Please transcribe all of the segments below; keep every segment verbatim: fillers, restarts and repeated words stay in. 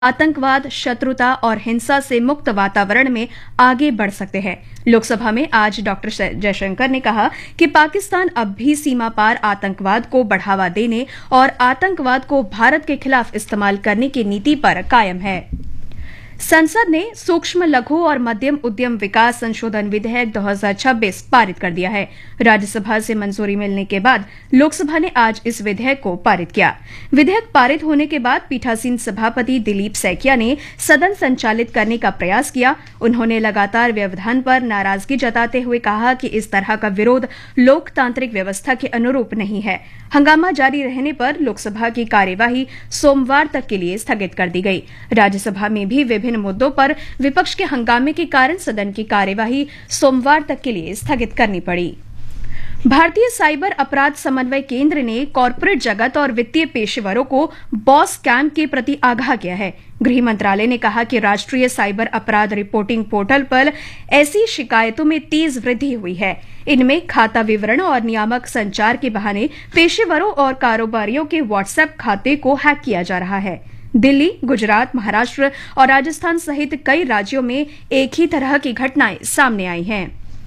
आतंकवाद, शत्रुता और हिंसा से मुक्त वातावरण में आगे बढ़ सकते हैं। लोकसभा में आज डॉक्टर जयशंकर ने कहा कि पाकिस्तान अब भी सीमा पार आतंकवाद को बढ़ावा देने और आतंकवाद को भारत के खिलाफ इस्तेमाल करने की नीति पर कायम है। संसद ने सूक्ष्म, लघु और मध्यम उद्यम विकास संशोधन विधेयक दो हज़ार छब्बीस पारित कर दिया है। राज्यसभा से मंजूरी मिलने के बाद लोकसभा ने आज इस विधेयक को पारित किया। विधेयक पारित होने के बाद पीठासीन सभापति दिलीप सैकिया ने सदन संचालित करने का प्रयास किया। उन्होंने लगातार व्यवधान पर नाराजगी जताते हुए कहा कि इस तरह का विरोध लोकतांत्रिक व्यवस्था के अनुरूप नहीं है। हंगामा जारी रहने पर लोकसभा की कार्यवाही सोमवार तक के लिए स्थगित कर दी गई। राज्यसभा में भी विभिन्न मुद्दों पर विपक्ष के हंगामे के कारण सदन की कार्यवाही सोमवार तक के लिए स्थगित करनी पड़ी। भारतीय साइबर अपराध समन्वय केंद्र ने कॉरपोरेट जगत और वित्तीय पेशेवरों को बॉस स्कैम के प्रति आगाह किया है। गृह मंत्रालय ने कहा कि राष्ट्रीय साइबर अपराध रिपोर्टिंग पोर्टल पर ऐसी शिकायतों में तेज वृद्धि हुई है। इनमें खाता विवरण और नियामक संचार के बहाने पेशेवरों और कारोबारियों के व्हाट्सएप खाते को हैक किया जा रहा है। दिल्ली, गुजरात, महाराष्ट्र और राजस्थान सहित कई राज्यों में एक ही तरह की घटनाएं सामने आई हैं।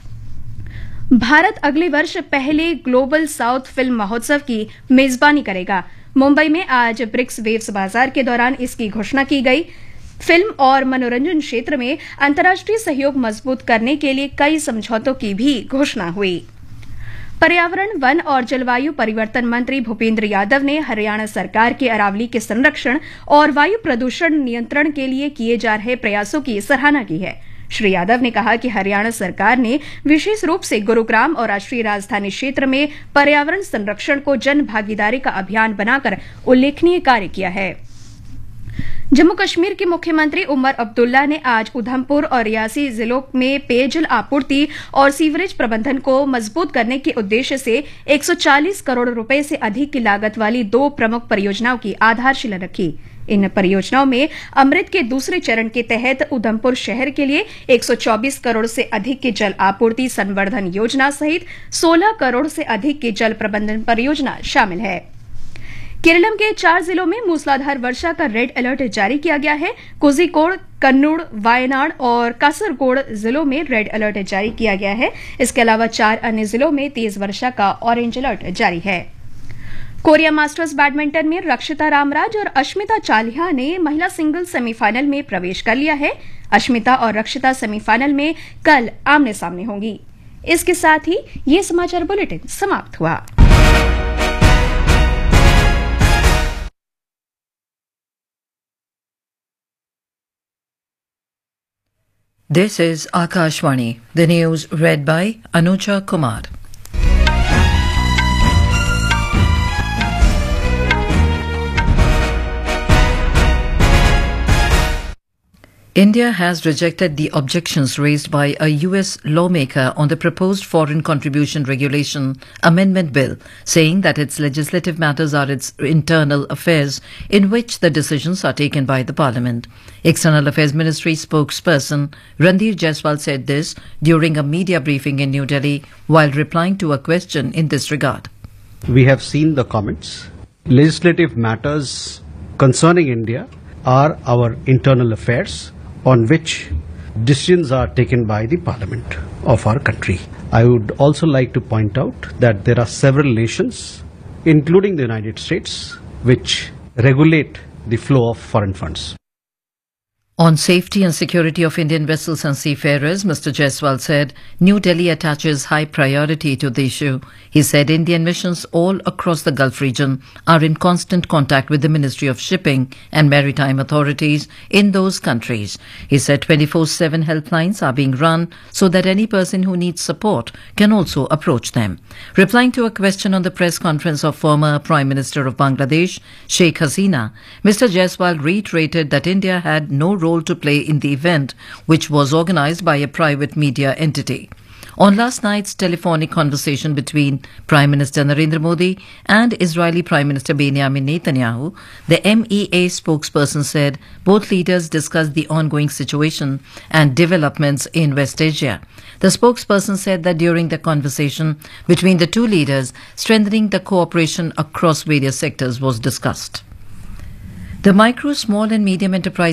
भारत अगले वर्ष पहले ग्लोबल साउथ फिल्म महोत्सव की मेजबानी करेगा। मुंबई में आज ब्रिक्स वेव्स बाजार के दौरान इसकी घोषणा की गई। फिल्म और मनोरंजन क्षेत्र में अंतर्राष्ट्रीय सहयोग मजबूत करने के लिए कई समझौतों की भी घोषणा हुई। पर्यावरण, वन और जलवायु परिवर्तन मंत्री भूपेंद्र यादव ने हरियाणा सरकार के अरावली के संरक्षण और वायु प्रदूषण नियंत्रण के लिए किए जा रहे प्रयासों की सराहना की है। श्री यादव ने कहा कि हरियाणा सरकार ने विशेष रूप से गुरुग्राम और राष्ट्रीय राजधानी क्षेत्र में पर्यावरण संरक्षण को जन भागीदारी का अभियान बनाकर उल्लेखनीय कार्य किया है। जम्मू कश्मीर के मुख्यमंत्री उमर अब्दुल्ला ने आज उधमपुर और रियासी जिलों में पेयजल आपूर्ति और सीवरेज प्रबंधन को मजबूत करने के उद्देश्य से एक सौ चालीस करोड़ रुपए से अधिक की लागत वाली दो प्रमुख परियोजनाओं की आधारशिला रखी। इन परियोजनाओं में अमृत के दूसरे चरण के तहत उधमपुर शहर के लिए एक सौ चौबीस करोड़ से अधिक की जल आपूर्ति संवर्धन योजना सहित सोलह करोड़ से अधिक की जल प्रबंधन परियोजना शामिल है। केरलम के चार जिलों में मूसलाधार वर्षा का रेड अलर्ट जारी किया गया है। कोझिकोड, कन्नूर, वायनाड और कासरगोड जिलों में रेड अलर्ट जारी किया गया है। इसके अलावा चार अन्य जिलों में तेज वर्षा का ऑरेंज अलर्ट जारी है। कोरिया मास्टर्स बैडमिंटन में रक्षिता रामराज और अश्मिता चालिहा ने महिला सिंगल्स सेमीफाइनल में प्रवेश कर लिया है। अश्मिता और रक्षिता सेमीफाइनल में कल आमने सामने होंगी। इसके साथ ही ये समाचार बुलेटिन समाप्त हुआ। This is Akashvani. The news read by Anuja Kumar. India has rejected the objections raised by a U S lawmaker on the proposed foreign contribution regulation amendment bill, saying that its legislative matters are its internal affairs in which the decisions are taken by the parliament. External Affairs Ministry spokesperson Randhir Jaiswal said this during a media briefing in New Delhi while replying to a question in this regard. We have seen the comments. Legislative matters concerning India are our internal affairs on which decisions are taken by the parliament of our country. I would also like to point out that there are several nations, including the United States, which regulate the flow of foreign funds. On safety and security of Indian vessels and seafarers, Mister Jaiswal said New Delhi attaches high priority to the issue. He said Indian missions all across the Gulf region are in constant contact with the Ministry of Shipping and Maritime authorities in those countries. He said twenty-four seven helplines are being run so that any person who needs support can also approach them. Replying to a question on the press conference of former Prime Minister of Bangladesh, Sheikh Hasina, Mister Jaiswal reiterated that India had no role to play in the event, which was organized by a private media entity. On last night's telephonic conversation between Prime Minister Narendra Modi and Israeli Prime Minister Benjamin Netanyahu, the M E A spokesperson said both leaders discussed the ongoing situation and developments in West Asia. The spokesperson said that during the conversation between the two leaders, strengthening the cooperation across various sectors was discussed. The Micro, Small and Medium Enterprise